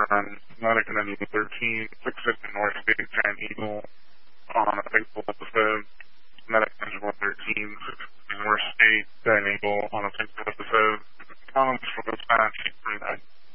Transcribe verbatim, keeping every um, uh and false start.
on Medic and then thirteen, six six in North State, Giant Eagle on a faithful episode. Medic Angela thirteen, six in North State, Giant Eagle on a faithful episode. Comments for this match, three nine.